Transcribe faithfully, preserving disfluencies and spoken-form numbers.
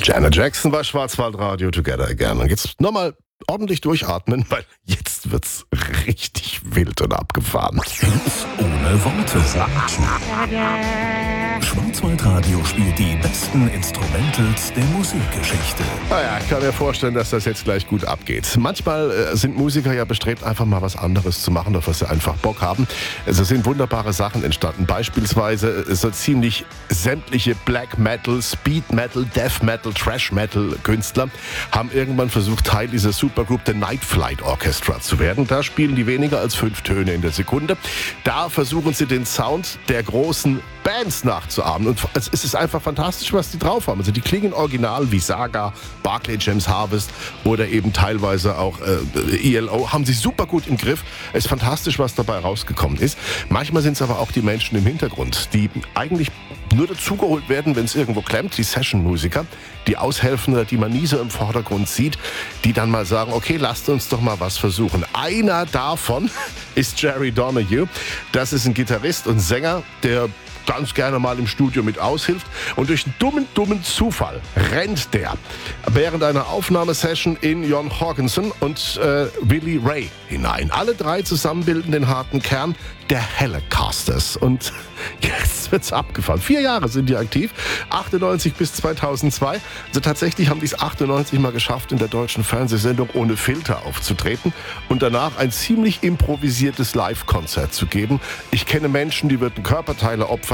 Janet Jackson bei Schwarzwaldradio Together Again. Und jetzt nochmal ordentlich durchatmen, weil jetzt wird's richtig wild und abgefahren. Hits ohne Worte. Schwarzwaldradio spielt die besten Instrumentals der Musikgeschichte. Naja, ich kann mir vorstellen, dass das jetzt gleich gut abgeht. Manchmal äh, sind Musiker ja bestrebt, einfach mal was anderes zu machen, auf was sie einfach Bock haben. Es sind wunderbare Sachen entstanden. Beispielsweise so ziemlich sämtliche Black Metal, Speed Metal, Death Metal, Thrash Metal Künstler haben irgendwann versucht, Teil dieser Supergroup The Night Flight Orchestra zu werden. Da spielen die weniger als fünf Töne in der Sekunde. Da versuchen sie den Sound der großen Bands nachzuahmen. Und es ist einfach fantastisch, was die drauf haben. Also die klingen original wie Saga, Barclay James Harvest oder eben teilweise auch äh, E L O. Haben sie super gut im Griff. Es ist fantastisch, was dabei rausgekommen ist. Manchmal sind es aber auch die Menschen im Hintergrund, die eigentlich nur dazugeholt werden, wenn es irgendwo klemmt. Die Session-Musiker, die aushelfen oder die man nie so im Vordergrund sieht, die dann mal sagen, okay, lasst uns doch mal was versuchen. Einer davon ist Jerry Donahue. Das ist ein Gitarrist und Sänger, der ganz gerne mal im Studio mit aushilft. Und durch einen dummen, dummen Zufall rennt der während einer Aufnahmesession in Jon Jorgensen und äh, Billy Ray hinein. Alle drei zusammen bilden den harten Kern der Hellecasters. Und jetzt wird's abgefahren. Vier Jahre sind die aktiv, achtundneunzig bis zweitausendzwei. Also tatsächlich haben die es achtundneunzig mal geschafft, in der deutschen Fernsehsendung ohne Filter aufzutreten und danach ein ziemlich improvisiertes Live-Konzert zu geben. Ich kenne Menschen, die würden Körperteile opfern,